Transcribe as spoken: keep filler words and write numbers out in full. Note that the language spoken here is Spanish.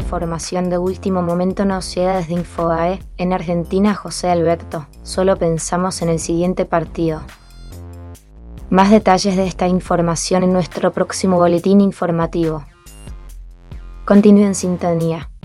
información de último momento nos llega desde Infobae. En Argentina, José Alberto, solo pensamos en el siguiente partido. Más detalles de esta información en nuestro próximo boletín informativo. Continúe en sintonía.